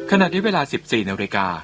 ขณะนี้เวลา 14:00 น.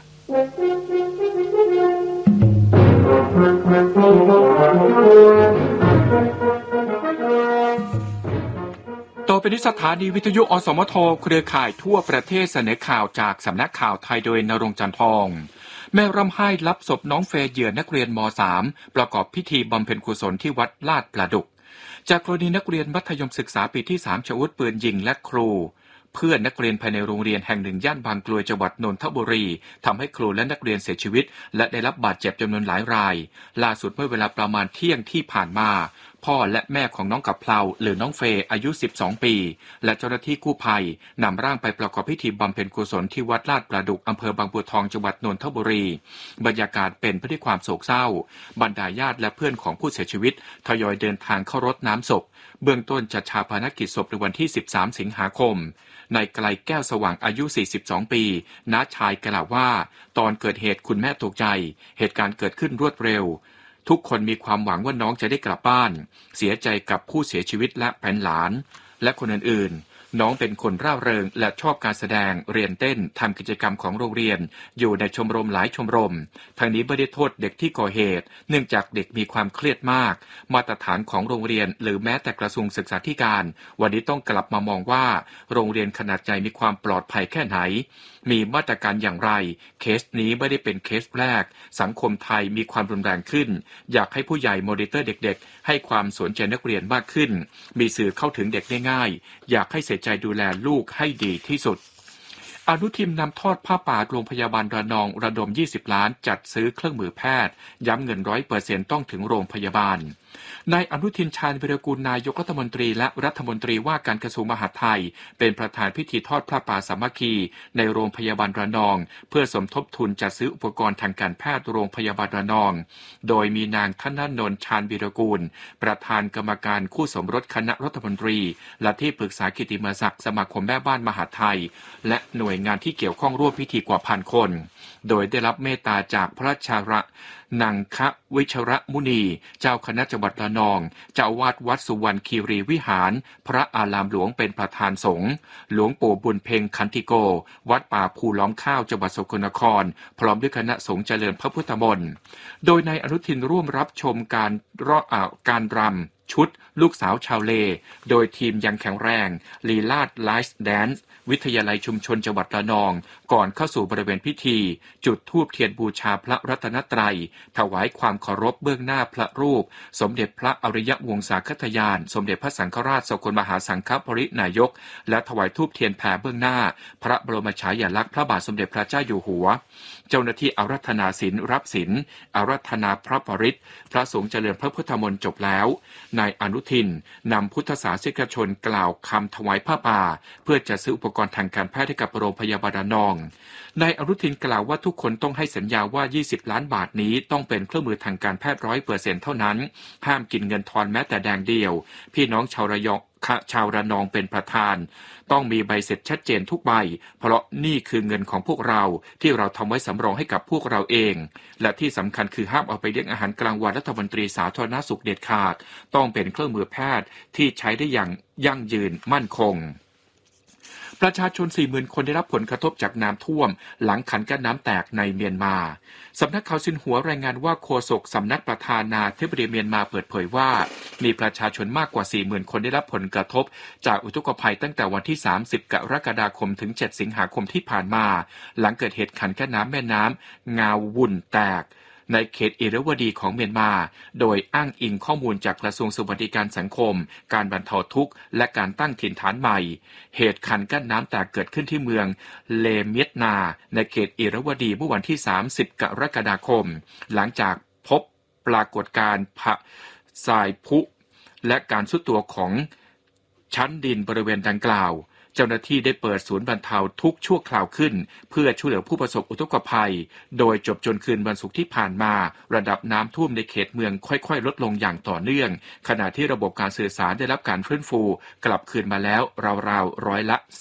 ต่อไปนี้สถานีวิทยุอสมทเครือข่ายทั่วประเทศเสนอข่าวจากสำนักข่าวไทยโดยณรงค์ จันทร์ทองแม่ร่ำไห้รับศพน้องเฟย์เหยื่อนักเรียนม.3 ประกอบพิธีบำเพ็ญกุศลที่วัดลาดประดุกจากกรณีนักเรียนมัธยมศึกษาปีที่3ใช้อาวุธปืนยิงและครูเพื่อนนักเรียนภายในโรงเรียนแห่งหนึ่งย่านบางกลวยจังหวัดนนทบุรีทำให้ครูและนักเรียนเสียชีวิตและได้รับบาดเจ็บจำนวนหลายรายล่าสุดเมื่อเวลาประมาณเที่ยงที่ผ่านมาพ่อและแม่ของน้องกับเพลาหรือน้องเฟย์อายุ12ปีและเจ้าหน้าที่กู้ภัยนำร่างไปประกอบพิธีบำเพ็ญกุศลที่วัดลาดประดุกอำเภอบางบัวทองจังหวัดนนทบุรีบรรยากาศเป็นไปด้วยความโศกเศร้าบรรดาญาติและเพื่อนของผู้เสียชีวิตทยอยเดินทางเข้ารดน้ำศพเบื้องต้นจะฌาปนกิจศพในวันที่13สิงหาคมนายไกลแก้วสว่างอายุ42ปีน้าชายกล่าวว่าตอนเกิดเหตุคุณแม่ตกใจเหตุการณ์เกิดขึ้นรวดเร็วทุกคนมีความหวังว่าน้องจะได้กลับบ้านเสียใจกับผู้เสียชีวิตและแฟนหลานและคนอื่นๆน้องเป็นคนร่าเริงและชอบการแสดงเรียนเต้นทำกิจกรรมของโรงเรียนอยู่ในชมรมหลายชมรมทางนี้ไม่ได้โทษเด็กที่ก่อเหตุเนื่องจากเด็กมีความเครียดมากมาตรฐานของโรงเรียนหรือแม้แต่กระทรวงศึกษาธิการวันนี้ต้องกลับมามองว่าโรงเรียนขนาดใหญ่มีความปลอดภัยแค่ไหนมีมาตรการอย่างไรเคสนี้ไม่ได้เป็นเคสแรกสังคมไทยมีความรุนแรงขึ้นอยากให้ผู้ใหญ่มอนิเตอร์เด็กๆให้ความสนใจนักเรียนมากขึ้นมีสื่อเข้าถึงเด็กได้ง่ายอยากให้ใส่ใจดูแลลูกให้ดีที่สุดอนุทินนำทอดผ้าป่าโรงพยาบาลระนองระดม20 ล้านจัดซื้อเครื่องมือแพทย์ย้ำเงิน 100% ต้องถึงโรงพยาบาลนายอนุทินชาญวิรากูลนายกรัฐมนตรีและรัฐมนตรีว่าการกระทรวงมหาดไทยเป็นประธานพิธีทอดผ้าป่าสามัคคีในโรงพยาบาลระนองเพื่อสมทบทุนจัดซื้ออุปกรณ์ทางการแพทย์โรงพยาบาลระนองโดยมีนางธนนนท์ชาญวิรากูลประธานกรรมการคู่สมรสคณะรัฐมนตรีและที่ปรึกษากิตติมศักดิ์สมาคมแม่บ้านมหาดไทยและหน่วยงานที่เกี่ยวข้องร่วมพิธีกว่า1,000 คนโดยได้รับเมตตาจากพระราชานังควิชรมุนีเจ้าคณะจังหวัดระนองเจ้าอาวาสวัดสุวรรณคีรีวิหารพระอารามหลวงเป็นประธานสงฆ์หลวงปู่บุญเพ็งขันติโกวัดป่าภูล้อมข้าวจังหวัดสกลนครพร้อมด้วยคณะสงฆ์เจริญพระพุทธมนต์โดยนายอนุทินร่วมรับชมการรำชุดลูกสาวชาวเลโดยทีมยังแข็งแรงลีลาดไลฟ์แดนซ์วิทยาลัยชุมชนจังหวัดระนองก่อนเข้าสู่บริเวณพิธีจุดธูปเทียนบูชาพระรัตนตรัยถวายความเคารพเบื้องหน้าพระรูปสมเด็จพระอริยวงศาคทายานสมเด็จพระสังฆราชสกลมหาสังฆปรินายกและถวายธูปเทียนแผ่เบื้องหน้าพระบรมฉายาลักษณ์พระบาทสมเด็จพระเจ้าอยู่หัวเจ้าหน้าที่อาราธนาศีลรับศีลอาราธนาพระปริตรพระสงฆ์เจริญพระพุทธมนต์จบแล้วนายอนุทินนำพุทธศาสนิกชนกล่าวคำถวายผ้าป่าเพื่อจะซื้ออุปกรณ์ทางการแพทย์ให้กับโรงพยาบาลระนองนายอนุทินกล่าวว่าทุกคนต้องให้สัญญาว่า20 ล้านบาทนี้ต้องเป็นเครื่องมือทางการแพทย์ 100% เท่านั้นห้ามกินเงินทอนแม้แต่แดงเดียวพี่น้องชาวระนองเป็นประธานต้องมีใบเสร็จชัดเจนทุกใบเพราะนี่คือเงินของพวกเราที่เราทำไว้สำรองให้กับพวกเราเองและที่สำคัญคือห้ามเอาไปเลี้ยงอาหารกลางวันรัฐมนตรีสาธารณสุขเด็ดขาดต้องเป็นเครื่องมือแพทย์ที่ใช้ได้อย่างยั่งยืนมั่นคงประชาชน 40,000 คนได้รับผลกระทบจากน้ำท่วมหลังขันกั้นน้ำแตกในเมียนมาสำนักข่าวซินหัวรายงานว่าโฆษกสำนักประธานาธิบดีเมียนมาเปิดเผยว่ามีประชาชนมากกว่า 40,000 คนได้รับผลกระทบจากอุทกภัยตั้งแต่วันที่30กรกฎาคมถึง7สิงหาคมที่ผ่านมาหลังเกิดเหตุขันกั้นน้ำแม่น้ำงาววุ่นแตกในเขตอิระวดีของเมียนมาโดยอ้างอิงข้อมูลจากกระทรวงสวัสดิการสังคมการบรรเทาทุกข์และการตั้งถิ่นฐานใหม่เหตุขันกั้นน้ำแตกเกิดขึ้นที่เมืองเลเมียดนาในเขตอิระวดีเมื่อวันที่30กรกฎาคมหลังจากพบปรากฏการณ์ทรายพุและการทรุดตัวของชั้นดินบริเวณดังกล่าวเจ้าหน้าที่ได้เปิดศูนย์บรรเทาทุกข์ชั่วคราวขึ้นเพื่อช่วยเหลือผู้ประสบอุทกภัยโดยจบจนคืนวันศุกร์ที่ผ่านมาระดับน้ำท่วมในเขตเมืองค่อยๆลดลงอย่างต่อเนื่องขณะที่ระบบการสื่อสารได้รับการฟื้นฟูกลับคืนมาแล้วราวๆ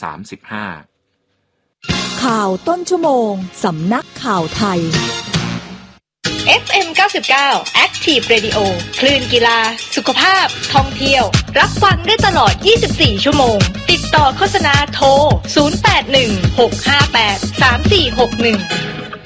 35% ข่าวต้นชั่วโมงสำนักข่าวไทย FM 99 Active Radio คลื่นกีฬาสุขภาพท่องเที่ยวรับฟังได้ตลอด24ชั่วโมงติดต่อโฆษณาโทร0816583288 3461